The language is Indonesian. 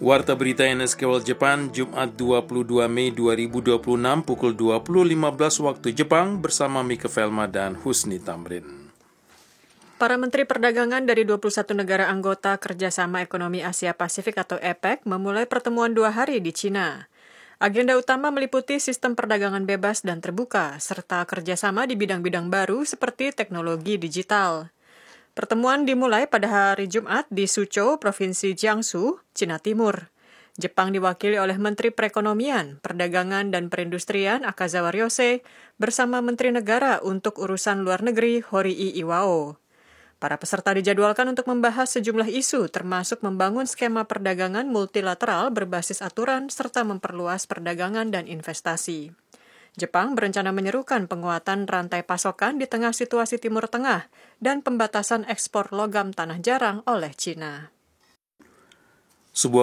Warta Berita NSK World Japan, Jumat 22 Mei 2026 pukul 20.15 waktu Jepang bersama Mika Velma dan Husni Tamrin. Para Menteri Perdagangan dari 21 negara anggota Kerjasama Ekonomi Asia Pasifik atau APEC memulai pertemuan 2 hari di Cina. Agenda utama meliputi sistem perdagangan bebas dan terbuka, serta kerjasama di bidang-bidang baru seperti teknologi digital. Pertemuan dimulai pada hari Jumat di Suzhou, Provinsi Jiangsu, Cina Timur. Jepang diwakili oleh Menteri Perekonomian, Perdagangan dan Perindustrian Akazawa Ryose bersama Menteri Negara untuk Urusan Luar Negeri Horii Iwao. Para peserta dijadwalkan untuk membahas sejumlah isu termasuk membangun skema perdagangan multilateral berbasis aturan serta memperluas perdagangan dan investasi. Jepang berencana menyerukan penguatan rantai pasokan di tengah situasi Timur Tengah dan pembatasan ekspor logam tanah jarang oleh Cina. Sebuah